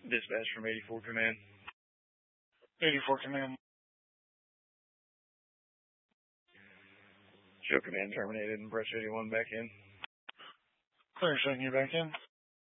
Dispatch from 84 Command. 84 Command. Show Command terminated and press 81 back in. Clear, showing you back in.